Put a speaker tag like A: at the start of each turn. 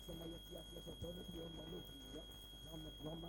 A: Somebody else, yes, yes, yes, don't let me on my look.